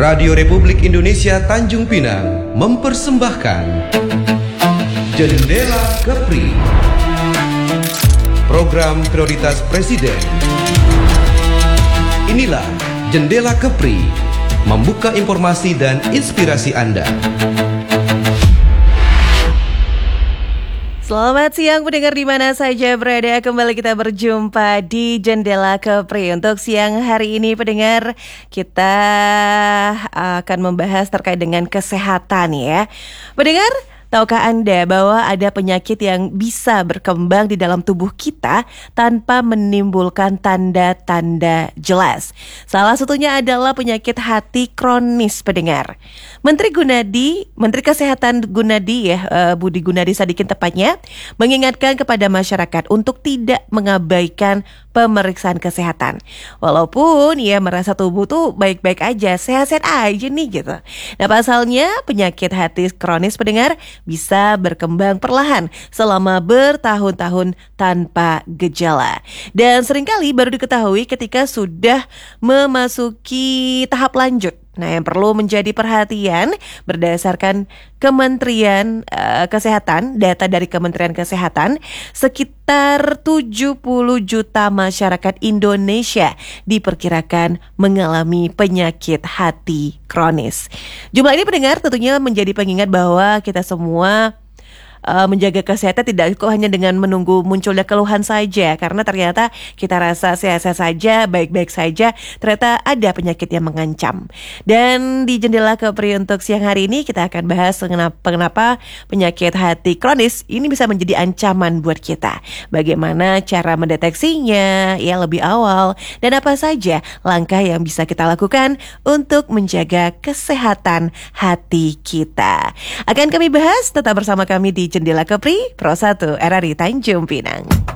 Radio Republik Indonesia Tanjung Pinang mempersembahkan Jendela Kepri, program prioritas Presiden. Inilah Jendela Kepri, membuka informasi dan inspirasi Anda. Selamat siang pendengar di mana saja berada. Kembali kita berjumpa di Jendela Kepri. Untuk siang hari ini pendengar, kita akan membahas terkait dengan kesehatan ya. Pendengar, tahukah Anda bahwa ada penyakit yang bisa berkembang di dalam tubuh kita tanpa menimbulkan tanda-tanda jelas? Salah satunya adalah penyakit hati kronis, pendengar. Menteri Kesehatan Gunadi Budi Gunadi Sadikin tepatnya mengingatkan kepada masyarakat untuk tidak mengabaikan pemeriksaan kesehatan. Walaupun ia merasa tubuh tuh baik-baik aja, sehat-sehat aja nih gitu. Nah, pasalnya penyakit hati kronis, pendengar, bisa berkembang perlahan selama bertahun-tahun tanpa gejala. Dan seringkali baru diketahui ketika sudah memasuki tahap lanjut. Nah, yang perlu menjadi perhatian berdasarkan Kementerian Kesehatan, data dari Kementerian Kesehatan, sekitar 70 juta masyarakat Indonesia diperkirakan mengalami penyakit hati kronis. Jumlah ini pendengar tentunya menjadi pengingat bahwa kita semua menjaga kesehatan tidak kok hanya dengan menunggu munculnya keluhan saja, karena ternyata kita rasa sehat-sehat saja, baik-baik saja, ternyata ada penyakit yang mengancam. Dan di Jendela Kepri untuk siang hari ini kita akan bahas kenapa penyakit hati kronis ini bisa menjadi ancaman buat kita. Bagaimana cara mendeteksinya ya lebih awal, dan apa saja langkah yang bisa kita lakukan untuk menjaga kesehatan hati kita. Akan kami bahas, tetap bersama kami di Jendela Kepri, Pro 1 RRI Tanjung Pinang.